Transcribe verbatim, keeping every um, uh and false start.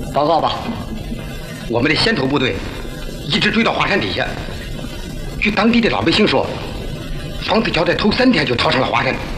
报告吧。我们的先头部队一直追到华山底下，据当地的老百姓说，方子桥在头三天就逃上了华山。